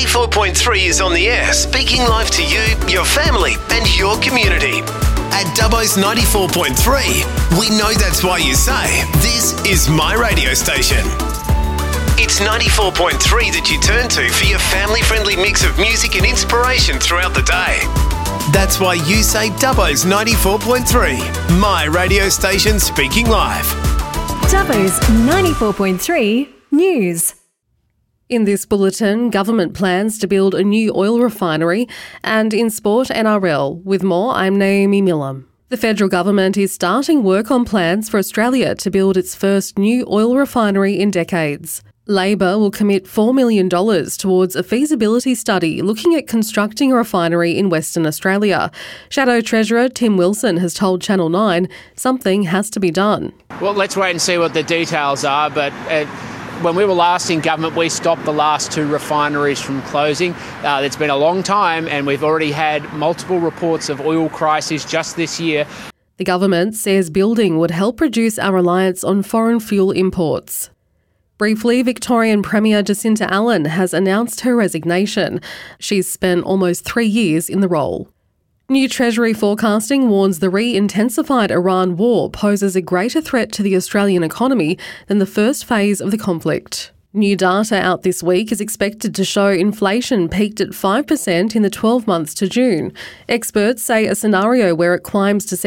94.3 is on the air, speaking live to you, your family and your community. At Dubbo's 94.3, we know that's why you say, this is my radio station. It's 94.3 that you turn to for your family-friendly mix of music and inspiration throughout the day. That's why you say Dubbo's 94.3, my radio station speaking live. Dubbo's 94.3 News. In this bulletin, government plans to build a new oil refinery, and in sport NRL. With more, I'm Naomi Millam. The federal government is starting work on plans for Australia to build its first new oil refinery in decades. Labor will commit $4 million towards a feasibility study looking at constructing a refinery in Western Australia. Shadow Treasurer Tim Wilson has told Channel 9 something has to be done. Well, let's wait and see what the details are, but when we were last in government, we stopped the last two refineries from closing. It's been a long time, and we've already had multiple reports of oil crises just this year. The government says building would help reduce our reliance on foreign fuel imports. Briefly, Victorian Premier Jacinta Allen has announced her resignation. She's spent almost 3 years in the role. New Treasury forecasting warns the re-intensified Iran war poses a greater threat to the Australian economy than the first phase of the conflict. New data out this week is expected to show inflation peaked at 5% in the 12 months to June. Experts say a scenario where it climbs to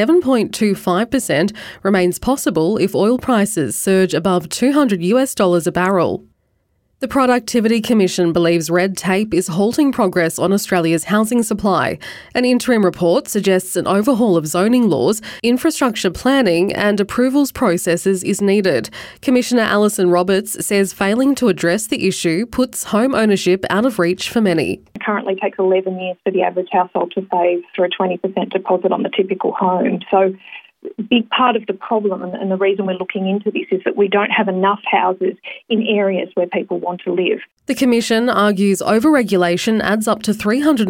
7.25% remains possible if oil prices surge above $200 a barrel. The Productivity Commission believes red tape is halting progress on Australia's housing supply. An interim report suggests an overhaul of zoning laws, infrastructure planning and approvals processes is needed. Commissioner Alison Roberts says failing to address the issue puts home ownership out of reach for many. It currently takes 11 years for the average household to save for a 20% deposit on the typical home. So a big part of the problem and the reason we're looking into this is that we don't have enough houses in areas where people want to live. The Commission argues overregulation adds up to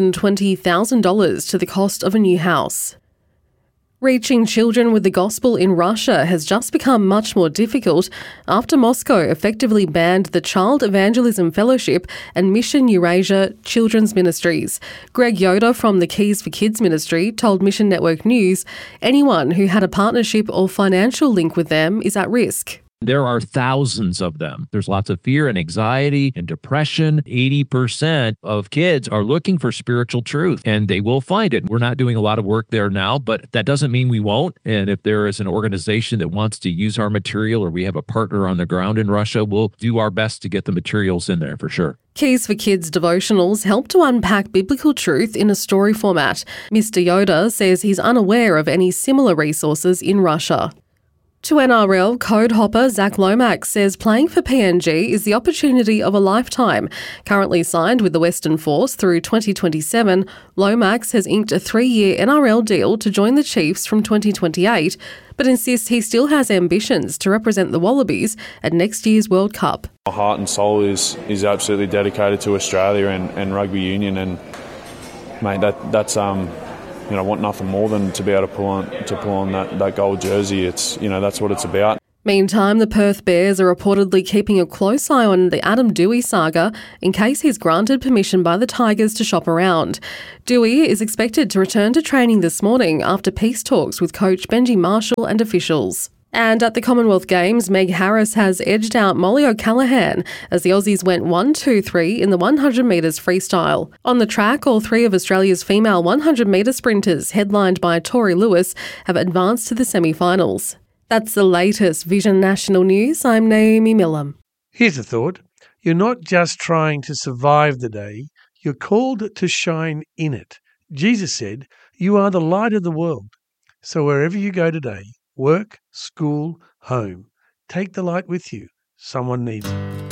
$320,000 to the cost of a new house. Reaching children with the gospel in Russia has just become much more difficult after Moscow effectively banned the Child Evangelism Fellowship and Mission Eurasia Children's Ministries. Greg Yoder from the Keys for Kids Ministry told Mission Network News anyone who had a partnership or financial link with them is at risk. There are thousands of them. There's lots of fear and anxiety and depression. 80% of kids are looking for spiritual truth, and they will find it. We're not doing a lot of work there now, but that doesn't mean we won't. And if there is an organization that wants to use our material or we have a partner on the ground in Russia, we'll do our best to get the materials in there for sure. Keys for Kids devotionals help to unpack biblical truth in a story format. Mr. Yoder says he's unaware of any similar resources in Russia. To NRL, code hopper Zach Lomax says playing for PNG is the opportunity of a lifetime. Currently signed with the Western Force through 2027, Lomax has inked a 3-year NRL deal to join the Chiefs from 2028, but insists he still has ambitions to represent the Wallabies at next year's World Cup. My heart and soul is absolutely dedicated to Australia and rugby union, and mate, that's I want nothing more than to be able to pull on that gold jersey. It's that's what it's about. Meantime, the Perth Bears are reportedly keeping a close eye on the Adam Doueihi saga in case he's granted permission by the Tigers to shop around. Doueihi is expected to return to training this morning after peace talks with coach Benji Marshall and officials. And at the Commonwealth Games, Meg Harris has edged out Molly O'Callaghan as the Aussies went 1-2-3 in the 100 metres freestyle. On the track, all three of Australia's female 100-metre sprinters, headlined by Tori Lewis, have advanced to the semi-finals. That's the latest Vision National News. I'm Naomi Millam. Here's a thought. You're not just trying to survive the day, you're called to shine in it. Jesus said, "You are the light of the world." So wherever you go today, work, school, home, take the light with you. Someone needs it.